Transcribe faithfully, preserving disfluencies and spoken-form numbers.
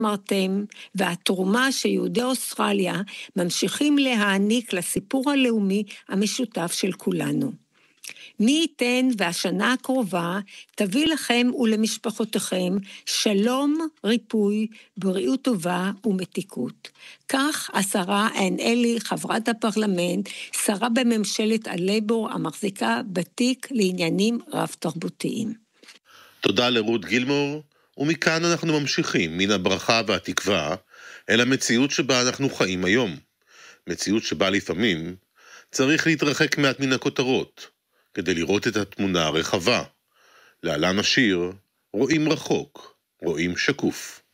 אמרתם, והתרומה שיהודי אוסטרליה ממשיכים להעניק לסיפור הלאומי המשותף של כולנו. מי ייתן והשנה הקרובה תביא לכם ולמשפחותיכם שלום, ריפוי, בריאות טובה ומתיקות. כך השרה אן אלי, חברת הפרלמנט, שרה בממשלת הלייבור המחזיקה בתיק לעניינים רב תרבותיים. תודה לרות גילמור, ומכאן אנחנו ממשיכים מן הברכה והתקווה אל המציאות שבה אנחנו חיים היום. מציאות שבה לפעמים צריך להתרחק מעט מן הכותרות, כדי לראות את התמונה הרחבה. להלן השיר, רואים רחוק, רואים שקוף.